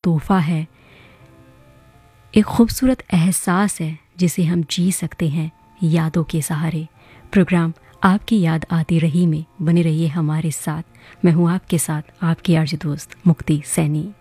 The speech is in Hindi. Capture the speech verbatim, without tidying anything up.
तोहफ़ा है, एक खूबसूरत एहसास है जिसे हम जी सकते हैं यादों के सहारे। प्रोग्राम आपकी याद आती रही में बने रहिए हमारे साथ। मैं हूँ आपके साथ आपकी आरज़ू दोस्त मुक्ति सैनी।